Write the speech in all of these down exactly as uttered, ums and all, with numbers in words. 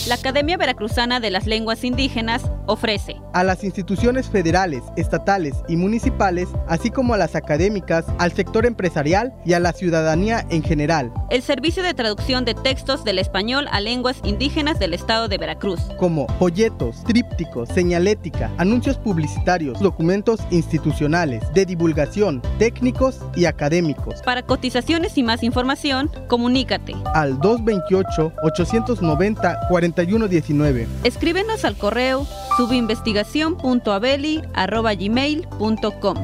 La Academia Veracruzana de las Lenguas Indígenas ofrece a las instituciones federales, estatales y municipales, así como a las académicas, al sector empresarial y a la ciudadanía en general, el servicio de traducción de textos del español a lenguas indígenas del estado de Veracruz, como folletos, trípticos, señalética, anuncios publicitarios, documentos institucionales, de divulgación, técnicos y académicos. Para cotizaciones y más información, comunícate al dos dos ocho, ocho nueve cero, cuatro uno uno nueve. Escríbenos al correo subinvestigación punto abeli arroba gmail punto com.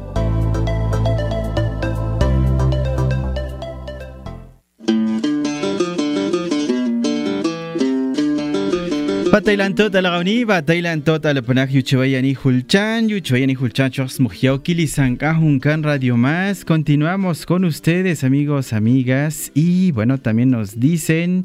Batailan tota la gauni, batailan tota la panak yuchawayani hulchan, yuchawayani hulchan chos mujiao kilisanka junkan Radio Más. Continuamos con ustedes, amigos, amigas, y bueno, también nos dicen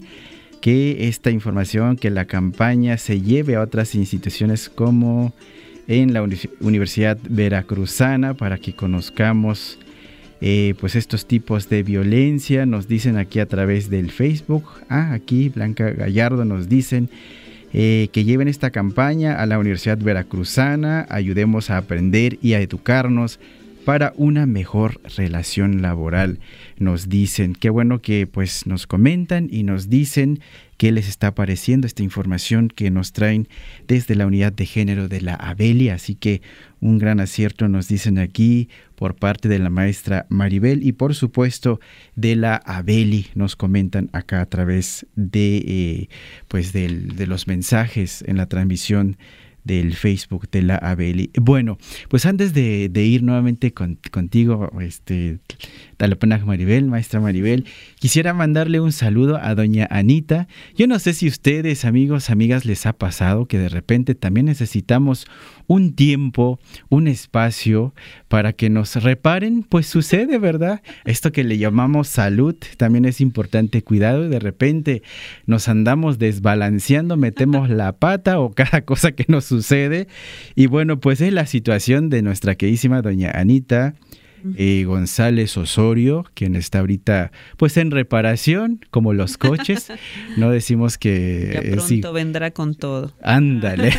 que esta información, que la campaña se lleve a otras instituciones como en la Universidad Veracruzana para que conozcamos eh, pues estos tipos de violencia. Nos dicen aquí a través del Facebook, ah, aquí Blanca Gallardo nos dicen Eh, que lleven esta campaña a la Universidad Veracruzana, ayudemos a aprender y a educarnos para una mejor relación laboral. Nos dicen, qué bueno que pues nos comentan y nos dicen qué les está pareciendo esta información que nos traen desde la unidad de género de la Abeli, así que un gran acierto nos dicen aquí por parte de la maestra Maribel y por supuesto de la Abeli, nos comentan acá a través de eh, pues del, de los mensajes en la transmisión del Facebook de la Abeli. Bueno, pues antes de, de ir nuevamente con, contigo, este, Talapanaj Maribel, maestra Maribel, quisiera mandarle un saludo a doña Anita. Yo no sé si ustedes, amigos, amigas, les ha pasado que de repente también necesitamos un tiempo, un espacio para que nos reparen, pues sucede, ¿verdad? Esto que le llamamos salud también es importante, cuidado, y de repente nos andamos desbalanceando, metemos la pata o cada cosa que nos sucede, y bueno, pues es la situación de nuestra queridísima doña Anita eh, González Osorio, quien está ahorita pues en reparación, como los coches, no decimos que ya pronto eh, sí, vendrá con todo. Ándale.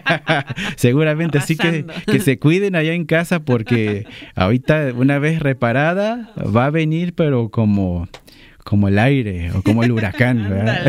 Seguramente, así que, que se cuiden allá en casa, porque ahorita una vez reparada va a venir, pero como como el aire o como el huracán, ¿verdad?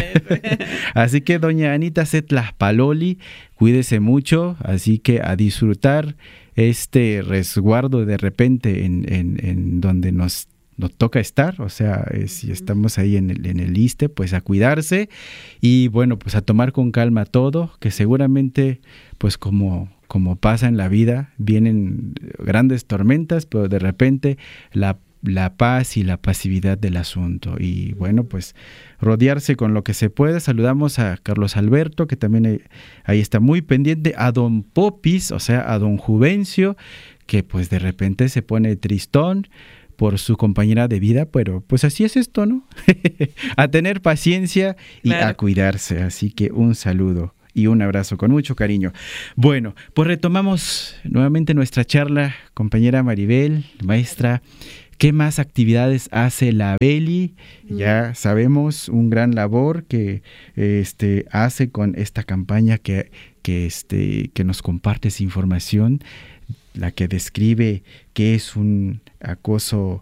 Así que doña Anita Setlaspaloli, cuídese mucho, así que a disfrutar este resguardo de repente en, en, en donde nos, nos toca estar, o sea, eh, si estamos ahí en el, en el ISSSTE, pues a cuidarse y bueno, pues a tomar con calma todo, que seguramente pues como... como pasa en la vida, vienen grandes tormentas, pero de repente la la paz y la pasividad del asunto. Y bueno, pues rodearse con lo que se pueda. Saludamos a Carlos Alberto, que también ahí está muy pendiente, a don Popis, o sea, a don Juvencio, que pues de repente se pone tristón por su compañera de vida, pero pues así es esto, ¿no? A tener paciencia y claro, a cuidarse. Así que un saludo y un abrazo con mucho cariño. Bueno, pues retomamos nuevamente nuestra charla, compañera Maribel, maestra. ¿Qué más actividades hace la Abeli? Ya sabemos un gran labor que este, hace con esta campaña que, que, este, que nos comparte esa información, la que describe qué es un acoso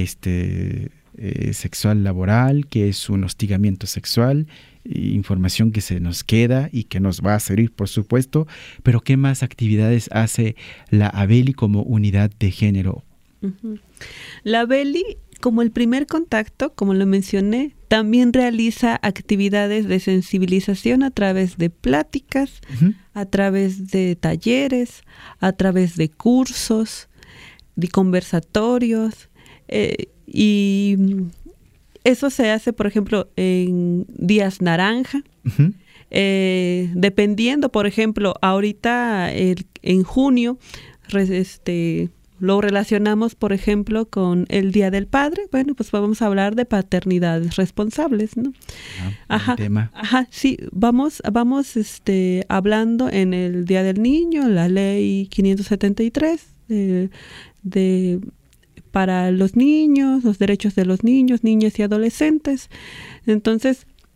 este, eh, sexual laboral, qué es un hostigamiento sexual, información que se nos queda y que nos va a servir, por supuesto, pero ¿qué más actividades hace la Abeli como unidad de género? Uh-huh. La Abeli, como el primer contacto, como lo mencioné, también realiza actividades de sensibilización a través de pláticas, uh-huh, a través de talleres, a través de cursos, de conversatorios, eh, y eso se hace, por ejemplo, en días naranja, uh-huh, eh, dependiendo, por ejemplo, ahorita el, en junio, este... lo relacionamos, por ejemplo, con el Día del Padre. Bueno, pues vamos a hablar de paternidades responsables, ¿no? Ah, ajá, tema. Ajá, sí, vamos, vamos, este, hablando en el Día del Niño, la Ley quinientos setenta y tres de, de para los niños, los derechos de los niños, niñas y adolescentes. Entonces,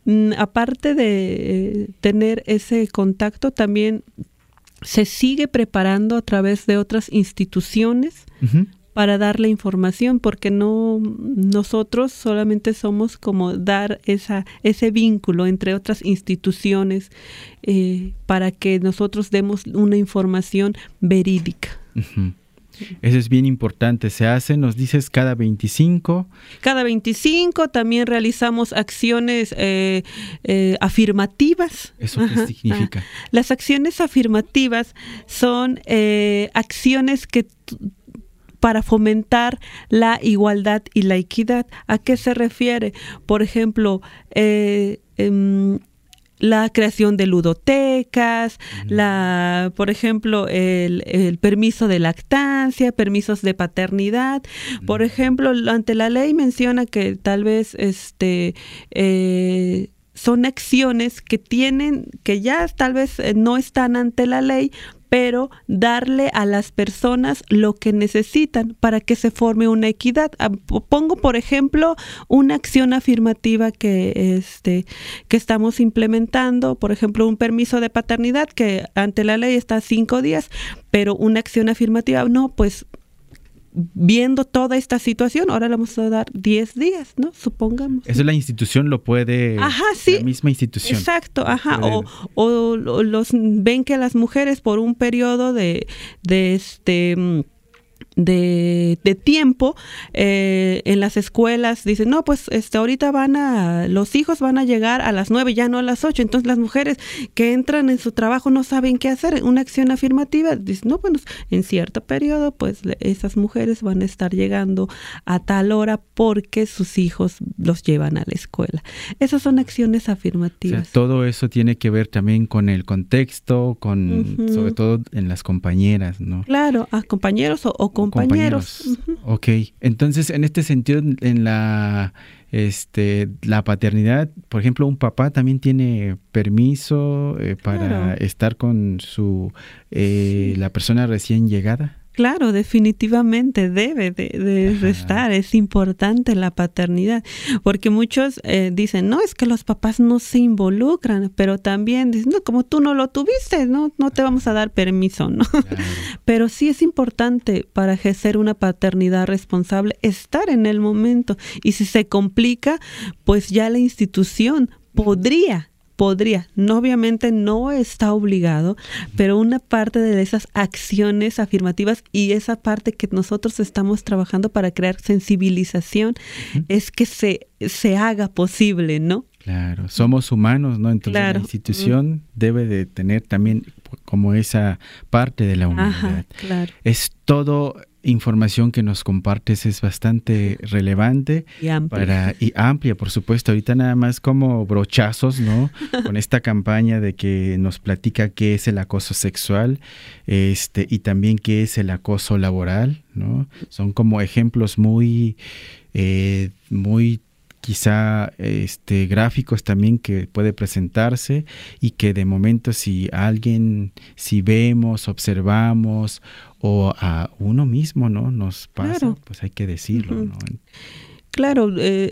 aparte de tener ese contacto, también se sigue preparando a través de otras instituciones uh-huh. para dar la información, porque no nosotros solamente somos como dar esa ese vínculo entre otras instituciones eh, para que nosotros demos una información verídica. Uh-huh. Eso es bien importante. Se hace, nos dices, cada veinticinco. Cada veinticinco también realizamos acciones eh, eh, afirmativas. ¿Eso qué Ajá. significa? Ah. Las acciones afirmativas son eh, acciones que t- para fomentar la igualdad y la equidad. ¿A qué se refiere? Por ejemplo, eh, eh, la creación de ludotecas, uh-huh. la, por ejemplo, el, el permiso de lactancia, permisos de paternidad. Uh-huh. Por ejemplo, ante la ley menciona que tal vez este eh, son acciones que tienen, que ya tal vez no están ante la ley, pero darle a las personas lo que necesitan para que se forme una equidad. Pongo, por ejemplo, una acción afirmativa que, este, que estamos implementando, por ejemplo, un permiso de paternidad que ante la ley está cinco días, pero una acción afirmativa, no, pues viendo toda esta situación, ahora le vamos a dar diez días, ¿no? Supongamos. Eso la institución lo puede... Ajá, sí. La misma institución. Exacto, ajá. O, o, o los ven que las mujeres por un periodo de, de este... De, de tiempo eh, en las escuelas dicen, no, pues este ahorita van a, los hijos van a llegar a las nueve, ya no a las ocho, entonces las mujeres que entran en su trabajo no saben qué hacer. Una acción afirmativa, dicen, no, bueno, en cierto periodo pues esas mujeres van a estar llegando a tal hora porque sus hijos los llevan a la escuela. Esas son acciones afirmativas. O sea, todo eso tiene que ver también con el contexto, con uh-huh. sobre todo en las compañeras, ¿no? Claro, a compañeros o, o compañeros. compañeros. Uh-huh. Ok, entonces en este sentido, en la este la paternidad, por ejemplo, un papá también tiene permiso eh, para claro. estar con su eh, sí. la persona recién llegada. Claro, definitivamente debe de, de, de estar, es importante la paternidad, porque muchos eh, dicen, no, es que los papás no se involucran, pero también dicen, no, como tú no lo tuviste, no, no te vamos a dar permiso, ¿no? Claro. Pero sí es importante para ejercer una paternidad responsable estar en el momento, y si se complica, pues ya la institución podría Podría, no, obviamente no está obligado, pero una parte de esas acciones afirmativas y esa parte que nosotros estamos trabajando para crear sensibilización uh-huh. es que se, se haga posible, ¿no? Claro, somos humanos, ¿no? Entonces claro. la institución uh-huh. debe de tener también como esa parte de la humanidad. Ajá, claro. Es todo... información que nos compartes, es bastante relevante y amplia. Para, y amplia, por supuesto. Ahorita nada más como brochazos, ¿no? Con esta campaña de que nos platica qué es el acoso sexual, este, y también qué es el acoso laboral, ¿no? Son como ejemplos muy, eh, muy quizá este gráficos también que puede presentarse, y que de momento si alguien, si vemos, observamos o a uno mismo, ¿no? Nos pasa, claro. pues hay que decirlo, uh-huh. ¿no? Claro, eh,